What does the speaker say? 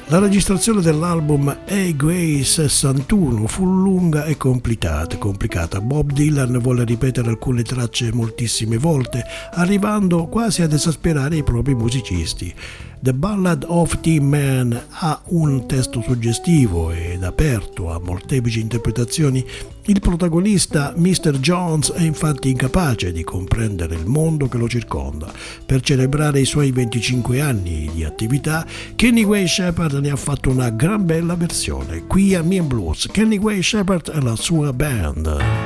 La registrazione dell'album A Grey 61 fu lunga e complicata. Bob Dylan volle ripetere alcune tracce moltissime volte, arrivando quasi ad esasperare i propri musicisti. The Ballad of Tin Man ha un testo suggestivo ed aperto a molteplici interpretazioni. Il protagonista, Mr. Jones, è infatti incapace di comprendere il mondo che lo circonda. Per celebrare i suoi 25 anni di attività, Kenny Wayne Shepherd ne ha fatto una gran bella versione. Qui a Me and Blues, Kenny Wayne Shepherd e la sua band.